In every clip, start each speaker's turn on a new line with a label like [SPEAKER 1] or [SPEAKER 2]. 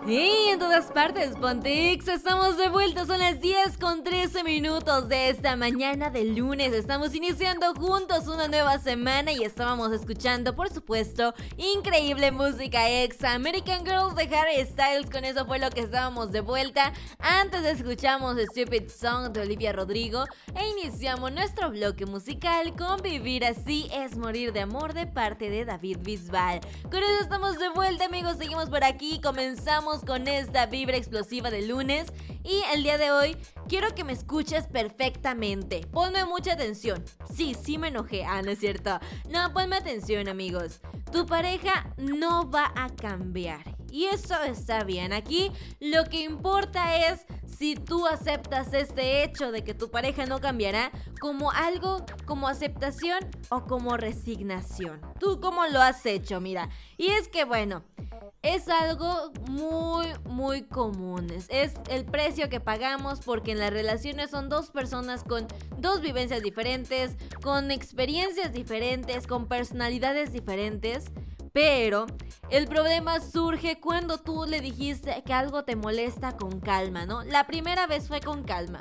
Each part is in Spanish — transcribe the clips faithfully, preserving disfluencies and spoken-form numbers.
[SPEAKER 1] Y en todas partes, Pontix, estamos de vuelta, son las diez con trece minutos de esta mañana de lunes. Estamos iniciando juntos una nueva semana y estábamos escuchando, por supuesto, increíble música exa, American Girls de Harry Styles. Con eso fue lo que estábamos de vuelta. Antes escuchamos Stupid Song de Olivia Rodrigo e iniciamos nuestro bloque musical con Vivir Así es Morir de Amor de parte de David Bisbal. Con eso estamos de vuelta, amigos, seguimos por aquí, comenzamos con esta vibra explosiva de lunes y el día de hoy quiero que me escuches perfectamente. Ponme mucha atención. Sí, sí me enojé. Ah, no es cierto. No, ponme atención, amigos. Tu pareja no va a cambiar. Y eso está bien. Aquí lo que importa es si tú aceptas este hecho de que tu pareja no cambiará como algo, como aceptación o como resignación. ¿Tú cómo lo has hecho? Mira, y es que bueno, es algo muy, muy común. Es el precio que pagamos porque en las relaciones son dos personas con dos vivencias diferentes, con experiencias diferentes, con personalidades diferentes. Pero el problema surge cuando tú le dijiste que algo te molesta con calma, ¿no? La primera vez fue con calma.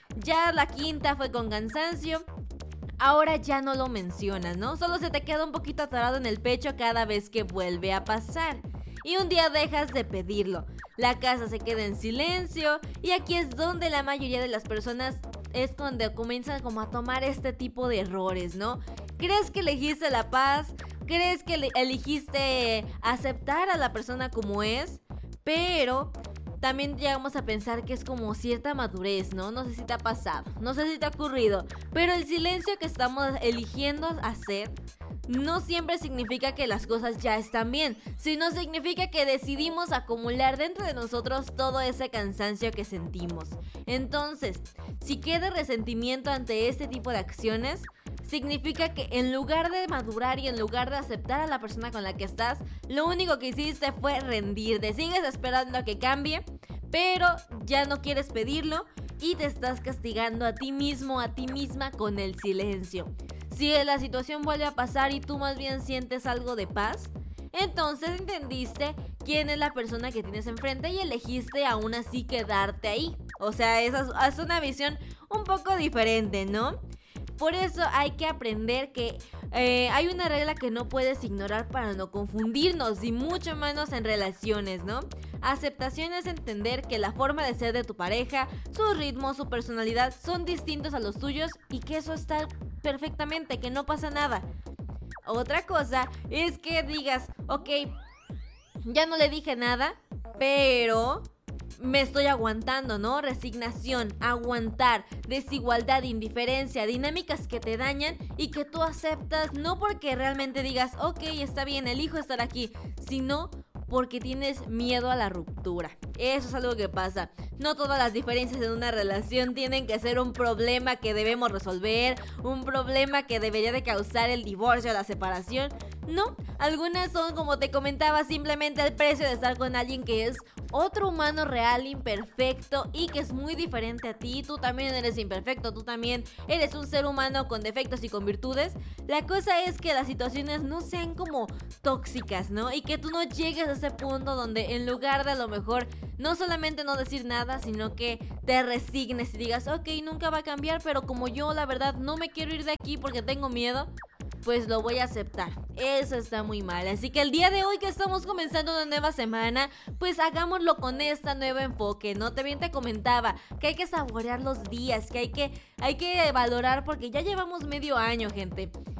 [SPEAKER 1] Ya la quinta fue con cansancio. Ahora ya no lo mencionas, ¿no? Solo se te queda un poquito atorado en el pecho cada vez que vuelve a pasar. Y un día dejas de pedirlo. La casa se queda en silencio. Y aquí es donde la mayoría de las personas es cuando comienzan como a tomar este tipo de errores, ¿no? ¿Crees que elegiste la paz? ¿Crees que elegiste aceptar a la persona como es? Pero también llegamos a pensar que es como cierta madurez, ¿no? No sé si te ha pasado, no sé si te ha ocurrido, pero el silencio que estamos eligiendo hacer no siempre significa que las cosas ya están bien, sino significa que decidimos acumular dentro de nosotros todo ese cansancio que sentimos. Entonces, si queda resentimiento ante este tipo de acciones, significa que en lugar de madurar y en lugar de aceptar a la persona con la que estás, lo único que hiciste fue rendirte. Sigues esperando a que cambie, pero ya no quieres pedirlo y te estás castigando a ti mismo, a ti misma con el silencio. Si la situación vuelve a pasar y tú más bien sientes algo de paz, entonces entendiste quién es la persona que tienes enfrente y elegiste aún así quedarte ahí. O sea, esa es una visión un poco diferente, ¿no? Por eso hay que aprender que eh, hay una regla que no puedes ignorar para no confundirnos y mucho menos en relaciones, ¿no? Aceptación es entender que la forma de ser de tu pareja, su ritmo, su personalidad son distintos a los tuyos y que eso está perfectamente, que no pasa nada. Otra cosa es que digas, ok, ya no le dije nada, pero me estoy aguantando, ¿no? Resignación, aguantar, desigualdad, indiferencia, dinámicas que te dañan y que tú aceptas no porque realmente digas, ok, está bien, elijo estar aquí, sino porque tienes miedo a la ruptura. Eso es algo que pasa. No todas las diferencias en una relación tienen que ser un problema que debemos resolver, un problema que debería de causar el divorcio o la separación. No, algunas son, como te comentaba, simplemente el precio de estar con alguien que es otro humano real, imperfecto y que es muy diferente a ti. Tú también eres imperfecto, tú también eres un ser humano con defectos y con virtudes. La cosa es que las situaciones no sean como tóxicas, ¿no? Y que tú no llegues a ese punto donde en lugar de a lo mejor no solamente no decir nada, sino que te resignes y digas, ok, nunca va a cambiar, pero como yo la verdad no me quiero ir de aquí porque tengo miedo, pues lo voy a aceptar. Eso está muy mal. Así que el día de hoy que estamos comenzando una nueva semana, pues hagámoslo con este nuevo enfoque, ¿no? También te comentaba que hay que saborear los días, que hay que, hay que valorar porque ya llevamos medio año, gente.